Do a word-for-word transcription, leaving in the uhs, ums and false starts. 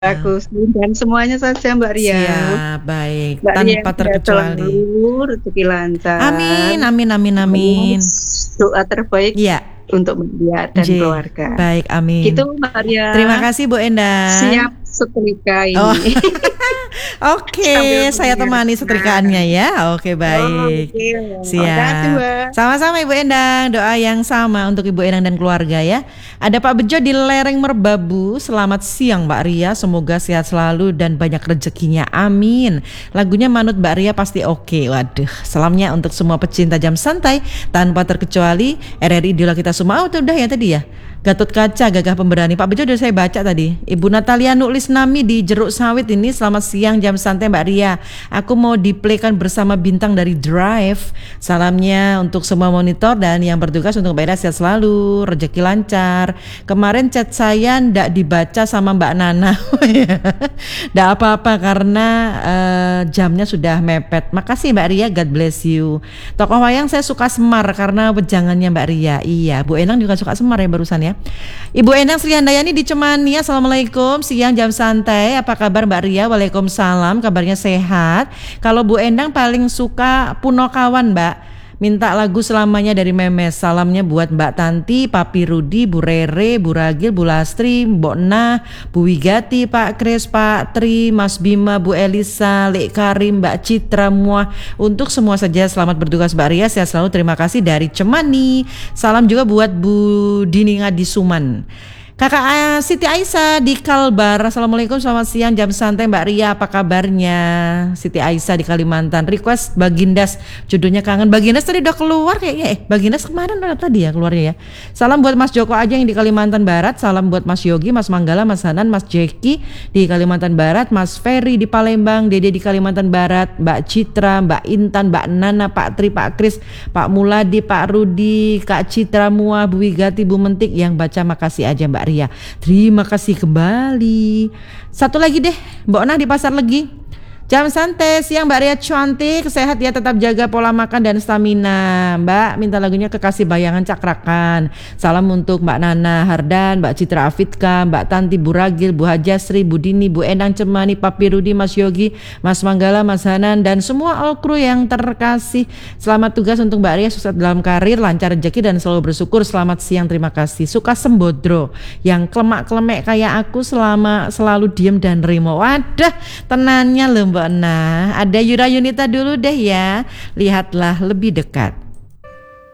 Aku dan semuanya saja Mbak Ria. Siap, baik, Mbak Ria tanpa sehat terkecuali. selalu, rezeki lancar. Amin amin amin amin. Doa terbaik Iya. untuk Mbak Ria dan J, keluarga. baik, Gitu amin. Mbak Ria. Terima kasih Bu Endang. Siap setrika Oh, ini. Sambil oke, saya temani mendengarkan. setrikaannya ya. Oke, baik. Oke, makasih Siap. Mbak. Sama-sama Ibu Endang, doa yang sama untuk Ibu Endang dan keluarga ya. Ada Pak Bejo di lereng Merbabu. Selamat siang Mbak Ria, semoga sehat selalu dan banyak rezekinya. Amin. Lagunya manut Mbak Ria pasti oke. Waduh, salamnya untuk semua pecinta jam santai tanpa terkecuali R R I idola kita semua. Oh, itu udah ya tadi ya. Gatot Kaca, Gagah Pemberani. Pak Bejo udah saya baca tadi. Ibu Natalia Nulisnami di Jeruk Sawit ini, selamat siang jam santai Mbak Ria. Aku mau diplaykan bersama Bintang dari Drive. Salamnya untuk semua monitor dan yang bertugas untuk Mbak Ria sehat selalu, rezeki lancar. Kemarin chat saya ndak dibaca sama Mbak Nana. Ndak apa-apa karena uh, jamnya sudah mepet. Makasih Mbak Ria, God bless you. Tokoh wayang saya suka Semar karena wejangannya Mbak Ria. Iya, Bu Enang juga suka Semar ya barusan ya. Ibu Endang Sri Handayani di Cemani, assalamualaikum, siang jam santai, apa kabar Mbak Ria? Waalaikumsalam, kabarnya sehat. Kalau Bu Endang paling suka Punokawan Mbak, minta lagu selamanya dari Memes. Salamnya buat Mbak Tanti, Papi Rudi, Bu Rere, Bu Ragil, Bu Lastri, Mbok Nah, Bu Wigati, Pak Kris, Pak Tri, Mas Bima, Bu Elisa, Lek Karim, Mbak Citra, Muah. Untuk semua saja selamat bertugas Mbak Ria, sehat selalu, terima kasih dari Cemani. Salam juga buat Bu Dini Ngadi Suman. Kakak Siti Aisyah di Kalbar, assalamualaikum, selamat siang jam santai Mbak Ria, apa kabarnya? Siti Aisyah di Kalimantan, request Bagindas, judulnya Kangen. Bagindas tadi udah keluar kayaknya, eh Bagindas kemarin udah tadi ya keluarnya ya. Salam buat Mas Joko aja yang di Kalimantan Barat, salam buat Mas Yogi, Mas Manggala, Mas Hanan, Mas Jeki di Kalimantan Barat, Mas Ferry di Palembang, Dede di Kalimantan Barat, Mbak Citra, Mbak Intan, Mbak Nana, Pak Tri, Pak Kris, Pak Muladi, Pak Rudi, Kak Citra, Mua, Bu Wigati, Bu Mentik, yang baca makasih aja Mbak Ria. Terima kasih kembali. Satu lagi deh, Mbak Nah di Pasar Legi. Jam santai siang Mbak Ria cantik, sehat ya, tetap jaga pola makan dan stamina. Mbak minta lagunya Kekasih Bayangan Cakrakan. Salam untuk Mbak Nana Hardan, Mbak Citra Afitka, Mbak Tanti, Bu Ragil, Bu Hajasri, Bu Dini, Bu Endang Cemani, Papi Rudi, Mas Yogi, Mas Manggala, Mas Hanan, dan semua all crew yang terkasih. Selamat tugas untuk Mbak Ria, sukses dalam karir, lancar rezeki dan selalu bersyukur. Selamat siang, terima kasih. Suka Sembodro yang klemak-klemek kayak aku, selama selalu diem dan rimo. Wadah, tenannya loh Mbak. Nah, ada Yura Yunita dulu deh ya. Lihatlah lebih dekat.